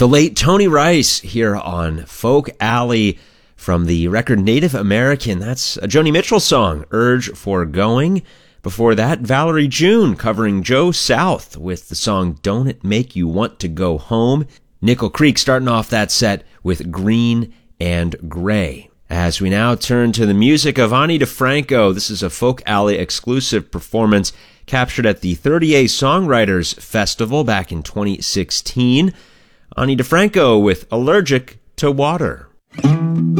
The late Tony Rice here on Folk Alley from the record Native American. That's a Joni Mitchell song, Urge for Going. Before that, Valerie June covering Joe South with the song Don't It Make You Want to Go Home. Nickel Creek starting off that set with Green and Gray. As we now turn to the music of Ani DiFranco, this is a Folk Alley exclusive performance captured at the 30A Songwriters Festival back in 2016. Ani DiFranco with Allergic to Water.